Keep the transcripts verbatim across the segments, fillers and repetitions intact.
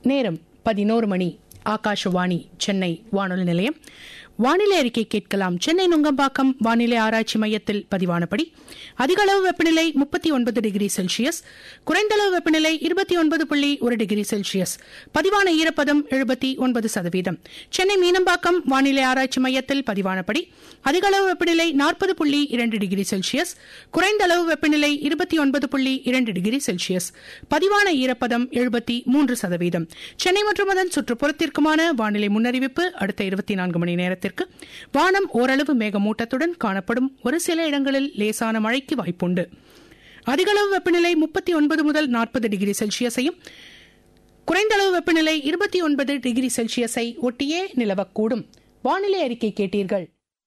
நேரம் பதினோரு மணி. ஆகாஷவாணி சென்னை வானொலி நிலையம். வானிலை அறிக்கை கேட்கலாம். சென்னை நுங்கம்பாக்கம் வானிலை ஆராய்ச்சி மையத்தில் பதிவானபடி அதிக அளவு வெப்பநிலை முப்பத்தி ஒன்பது டிகிரி செல்சியஸ், குறைந்த அளவு வெப்பநிலை இருபத்தி ஒன்பது புள்ளி ஒரு டிகிரி செல்சியஸ், பதிவான ஈரப்பதம் எழுபத்தி ஒன்பது சதவீதம். சென்னை மீனம்பாக்கம் வானிலை ஆராய்ச்சி மையத்தில் பதிவானபடி அதிக அளவு வெப்பநிலை நாற்பது புள்ளி இரண்டு டிகிரி செல்சியஸ், குறைந்த அளவு வெப்பநிலை இருபத்தி ஒன்பது புள்ளி இரண்டு டிகிரி செல்சியஸ், பதிவான ஈரப்பதம் எழுபத்தி மூன்று சதவீதம். சென்னை மற்றும் அதன் சுற்றுப்புறத்திற்குமான வானிலை முன்னறிவிப்பு. அடுத்த இருபத்தி நான்கு மணி நேரத்தில் வானம் ஓரளவு மேகமூட்டத்துடன் காணப்படும். ஒரு சில இடங்களில் லேசான மழைக்கு வாய்ப்புண்டு. அதிகளவு வெப்பநிலை முப்பத்தி ஒன்பது முதல் நாற்பது டிகிரி செல்சியஸையும் குறைந்த அளவு வெப்பநிலை இருபத்தி ஒன்பது டிகிரி செல்சியஸை ஒட்டியே நிலவக்கூடும். வானிலை அறிக்கை கேட்டீர்கள்.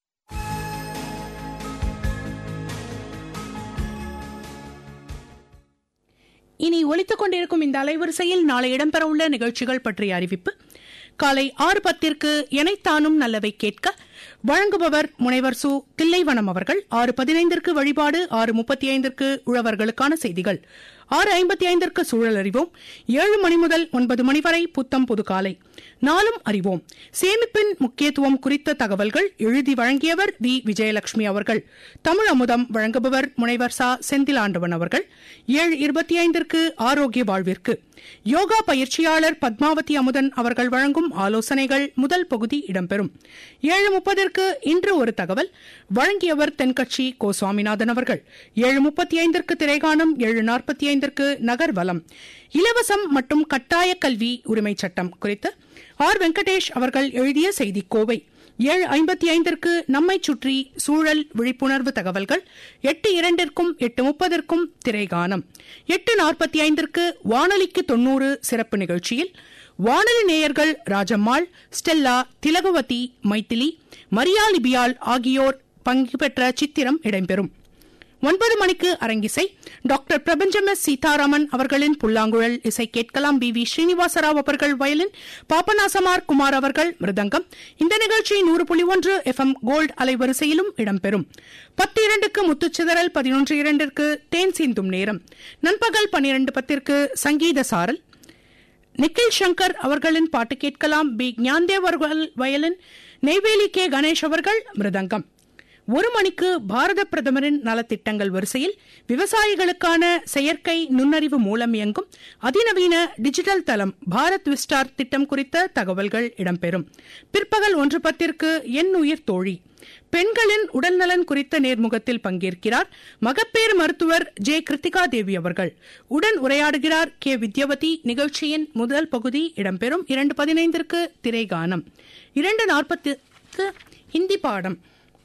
இனி ஒலித்துக் கொண்டிருக்கும் இந்த அலைவரிசையில் நாளை இடம்பெறவுள்ள நிகழ்ச்சிகள் பற்றிய அறிவிப்பு. காலை ஆறு பத்திற்கு எனைத்தானும் நல்லவை கேட்க வழங்குபவர் முனைவர் சு தில்லைவனம் அவர்கள். ஆறு பதினைந்திற்கு வழிபாடு, ஆறு முப்பத்தி ஐந்திற்கு உழவர்களுக்கான செய்திகள், ஆறு ஐம்பத்தி ஐந்திற்கு சூழல் அறிவோம், ஏழு மணி முதல் ஒன்பது மணி வரை புத்தம் புது காலை நாளும் அறிவோம். சேமிப்பின் முக்கியத்துவம் குறித்த தகவல்கள் எழுதி வழங்கியவர் வி விஜயலட்சுமி அவர்கள். தமிழ் அமுதம் வழங்குபவர் முனைவர் சா செந்திலாண்டவன் அவர்கள். ஏழு இருபத்தி ஐந்திற்கு ஆரோக்கிய வாழ்விற்கு யோகா பயிற்சியாளர் பத்மாவதி அமுதன் அவர்கள் வழங்கும் ஆலோசனைகள் முதல் பகுதி இடம்பெறும். ஏழு முப்பதற்கு இன்று ஒரு தகவல் வழங்கியவர் தென்கட்சி கோ சுவாமிநாதன் அவர்கள். ஏழு முப்பத்தி ஐந்திற்கு திரைகாணம், ஏழு நாற்பத்தி ஐந்திற்கு நகர்வலம், இலவசம் மற்றும் கட்டாய கல்வி உரிமை சட்டம் குறித்து ஆர் வெங்கடேஷ் அவர்கள் எழுதிய செய்தி கோவை. ஏழு ஐம்பத்தி ஐந்திற்கு நம்மை சுற்றி சூழல் விழிப்புணர்வு தகவல்கள், எட்டு இரண்டிற்கும் எட்டு முப்பதற்கும் திரைகானம், எட்டு நாற்பத்தி ஐந்திற்கு வானொலிக்கு தொன்னூறு சிறப்பு நிகழ்ச்சியில் வானொலி நேயர்கள் ராஜம்மாள், ஸ்டெல்லா, திலகவதி, மைத்திலி, மரியா லிபியால் ஆகியோர் பங்கு பெற்ற சித்திரம் இடம்பெறும். ஒன்பது மணிக்கு அரங்கிசை. டாக்டர் பிரபஞ்சம் எஸ் சீதாராமன் அவர்களின் புல்லாங்குழல் இசை கேட்கலாம். பி வி ஸ்ரீனிவாசராவ் அவர்கள் வயலின், பாபநாசமார் குமார் அவர்கள் மிருதங்கம். இந்த நிகழ்ச்சி நூறு புள்ளி ஒன்று எஃப் எம் கோல்டு அலைவரிசையிலும் இடம்பெறும். பத்து இரண்டுக்கு முத்துச்சிதறல், பதினொன்று இரண்டிற்கு தேன் சீந்தும் நேரம், நண்பகல் பன்னிரண்டு பத்திற்கு சங்கீத சாரல், நிக்கில் சங்கர் அவர்களின் பாட்டு கேட்கலாம். பி ஞான்தேவ் அவர்கள் வயலின், நெய்வேலி கே கணேஷ் அவர்கள் மிருதங்கம். ஒரு மணிக்கு பாரத பிரதமரின் நலத்திட்டங்கள் வரிசையில் விவசாயிகளுக்கான செயற்கை நுண்ணறிவு மூலம் இயங்கும் அதிநவீன டிஜிட்டல் தளம் பாரத் விஸ்டார் திட்டம் குறித்த தகவல்கள் இடம்பெறும். பிற்பகல் ஒன்று பத்திற்கு என் உயிர் தோழி, பெண்களின் உடல்நலன் குறித்த நேர்முகத்தில் பங்கேற்கிறார் மகப்பேறு மருத்துவர் ஜே கிருத்திகா தேவி அவர்கள். உடன் உரையாடுகிறார் கே வித்யவதி. நிகழ்ச்சியின் முதல் பகுதி இடம்பெறும். இரண்டு பதினைந்திற்கு திரைகானம், இரண்டு நாற்பதுக்கு ஹிந்தி பாடம்,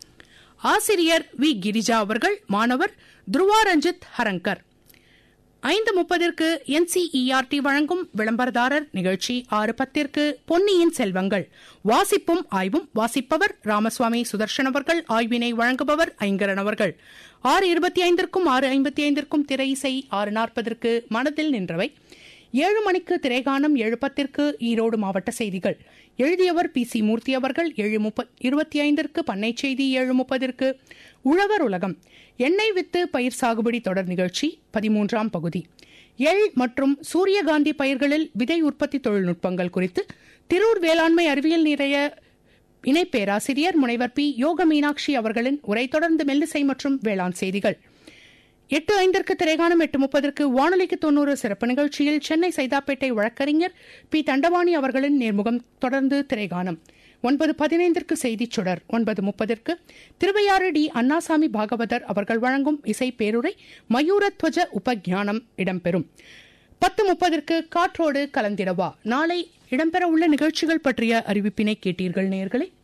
ஆசிரியர் வி கிரிஜா அவர்கள், மாணவர் துருவா ரஞ்சித் ஹரங்கர். ஐந்து முப்பதற்கு என்சிஇஆர்டி வழங்கும் விளம்பரதாரர் நிகழ்ச்சி. ஆறு பத்திற்கு பொன்னியின் செல்வங்கள் வாசிப்பும் ஆய்வும், வாசிப்பவர் ராமசுவாமி சுதர்ஷன் அவர்கள், ஆய்வினை வழங்குபவர் ஐங்கரன் அவர்கள். ஆறு இருபத்தி ஐந்திற்கும் ஆறு ஐம்பத்தி ஐந்திற்கும் திரை இசை, ஆறு நாற்பதற்கு மனதில் நின்றவை, ஏழு மணிக்கு திரைகானம், ஏழு பத்திற்கு ஈரோடு மாவட்ட செய்திகள் எழுதியவர் பி சி மூர்த்தி அவர்கள். ஏழு இருபத்தி ஐந்திற்கு பண்ணை செய்தி, ஏழு முப்பதற்கு உழவர் உலகம், எண்ணெய் வித்து பயிர் சாகுபடி தொடர் நிகழ்ச்சி பதிமூன்றாம் பகுதி, எள் மற்றும் சூரியகாந்தி பயிர்களில் விதை உற்பத்தி தொழில்நுட்பங்கள் குறித்து திரூர் வேளாண்மை அறிவியல் நிலைய இணை பேராசிரியர் முனைவர் பி யோக மீனாட்சி அவர்களின் உரை. தொடர்ந்து மெல்லிசை மற்றும் வேளாண் செய்திகள். எட்டு ஐந்திற்கு திரைகாணம், எட்டு முப்பதற்கு வானொலிக்கு தொன்னூறு சிறப்பு நிகழ்ச்சியில் சென்னை சைதாப்பேட்டை வழக்கறிஞர் பி தண்டவாணி அவர்களின் நேர்முகம். தொடர்ந்து திரைகாணம். ஒன்பது பதினைந்திற்கு செய்திச் சுடர், ஒன்பது முப்பதற்கு திருவையாறு டி அண்ணாசாமி பாகவதர் அவர்கள் வழங்கும் இசை பேருரை மயூரத்வஜ உபஞானம் இடம்பெறும். பத்து முப்பதற்கு காற்றோடு கலந்திடவா. நாளை இடம்பெறவுள்ள நிகழ்ச்சிகள் பற்றிய அறிவிப்பினை கேட்டீர்கள் நேயர்களே.